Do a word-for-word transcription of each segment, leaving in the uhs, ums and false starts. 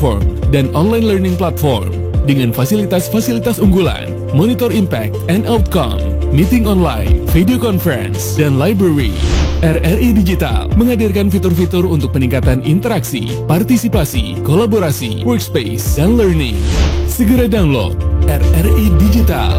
platform dan online learning platform dengan fasilitas-fasilitas unggulan, monitor impact and outcome, meeting online, video conference, dan library. R R I Digital menghadirkan fitur-fitur untuk peningkatan interaksi, partisipasi, kolaborasi, workspace, dan learning. Segera download R R I Digital.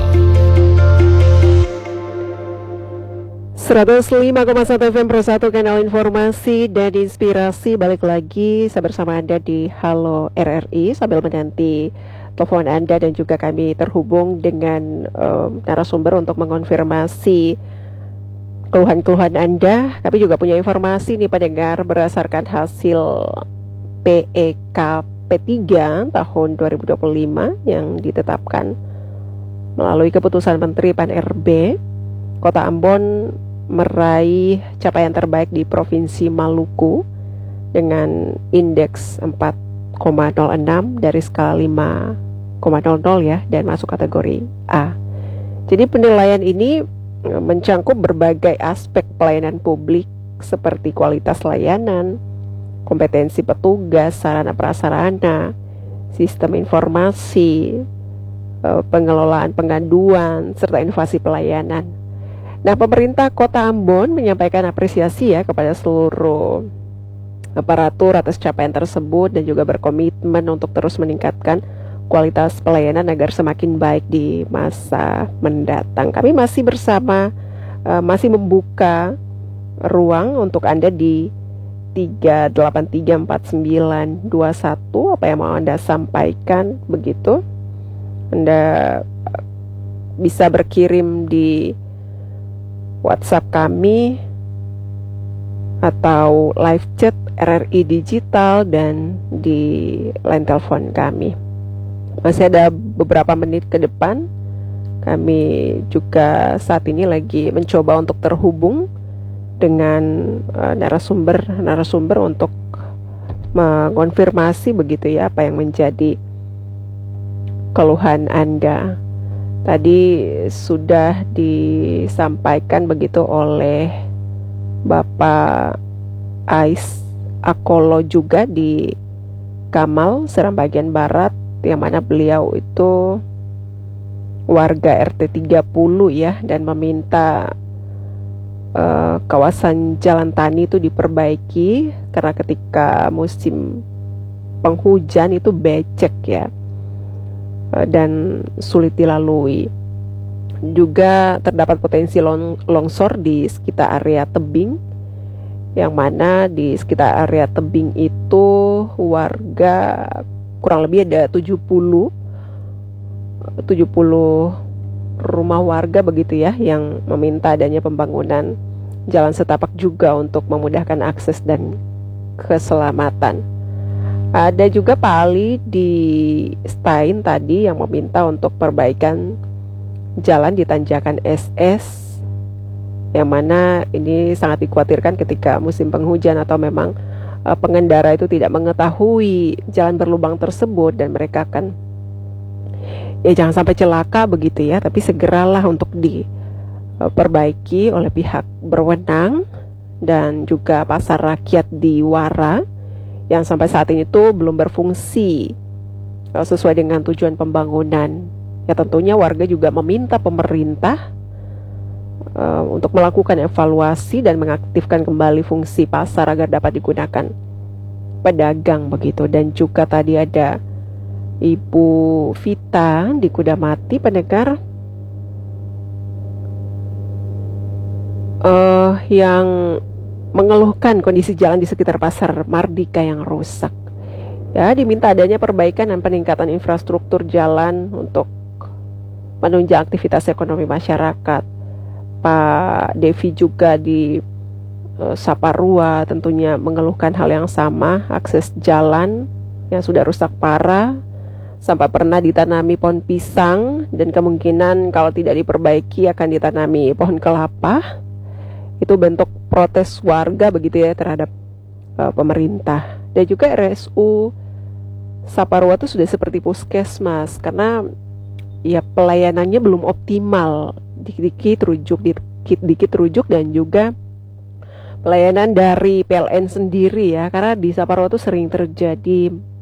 seratus lima koma satu F M Pro satu, kanal informasi dan inspirasi. Balik lagi saya bersama Anda di Halo R R I sambil menanti telepon Anda, dan juga kami terhubung dengan um, narasumber untuk mengonfirmasi keluhan-keluhan Anda. Kami juga punya informasi nih pendengar, berdasarkan hasil P E K P tiga tahun dua ribu dua puluh lima yang ditetapkan melalui keputusan Menteri P A N R B, Kota Ambon meraih capaian terbaik di Provinsi Maluku dengan indeks empat koma nol enam dari skala lima koma nol nol ya, dan masuk kategori A. Jadi penilaian ini mencangkup berbagai aspek pelayanan publik seperti kualitas layanan, kompetensi petugas, sarana prasarana, sistem informasi, pengelolaan pengaduan, serta inovasi pelayanan. Nah, pemerintah Kota Ambon menyampaikan apresiasi ya kepada seluruh aparatur atas capaian tersebut, dan juga berkomitmen untuk terus meningkatkan kualitas pelayanan agar semakin baik di masa mendatang. Kami masih bersama, uh, masih membuka ruang untuk Anda di tiga delapan tiga empat sembilan dua satu. Apa yang mau Anda sampaikan begitu? Anda bisa berkirim di WhatsApp kami atau live chat R R I Digital dan di line telepon kami. Masih ada beberapa menit ke depan. Kami juga saat ini lagi mencoba untuk terhubung dengan uh, narasumber narasumber untuk mengonfirmasi begitu ya apa yang menjadi keluhan Anda. Tadi sudah disampaikan begitu oleh Bapak Ais Akolo juga di Kamal, Seram bagian Barat, yang mana beliau itu warga R T tiga puluh ya, dan meminta uh, kawasan Jalan Tani itu diperbaiki karena ketika musim penghujan itu becek ya, dan sulit dilalui. Juga terdapat potensi long, longsor di sekitar area tebing, yang mana di sekitar area tebing itu warga kurang lebih ada tujuh puluh rumah warga begitu ya, yang meminta adanya pembangunan jalan setapak juga untuk memudahkan akses dan keselamatan. Ada juga Pak Ali di Stein tadi yang meminta untuk perbaikan jalan di Tanjakan S S, yang mana ini sangat dikhawatirkan ketika musim penghujan atau memang uh, pengendara itu tidak mengetahui jalan berlubang tersebut, dan mereka akan ya jangan sampai celaka begitu ya, tapi segeralah untuk diperbaiki oleh pihak berwenang. Dan juga pasar rakyat di Wara yang sampai saat ini tuh belum berfungsi sesuai dengan tujuan pembangunan. Ya tentunya warga juga meminta pemerintah uh, untuk melakukan evaluasi dan mengaktifkan kembali fungsi pasar agar dapat digunakan pedagang begitu. Dan juga tadi ada Ibu Vita di Kudamati, pendengar, uh, yang mengeluhkan kondisi jalan di sekitar pasar Mardika yang rusak. Ya, diminta adanya perbaikan dan peningkatan infrastruktur jalan untuk menunjang aktivitas ekonomi masyarakat. Pak Devi juga di uh, Saparua tentunya mengeluhkan hal yang sama, akses jalan yang sudah rusak parah, sampai pernah ditanami pohon pisang, dan kemungkinan kalau tidak diperbaiki akan ditanami pohon kelapa. Itu bentuk protes warga begitu ya terhadap uh, pemerintah. Dan juga R S U Saparua itu sudah seperti puskesmas, karena ya pelayanannya belum optimal, dikit-dikit rujuk, dikit-dikit rujuk, dan juga pelayanan dari P L N sendiri ya, karena di Saparua itu sering terjadi